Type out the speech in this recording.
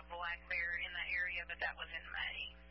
black bear in that area, but that was in May.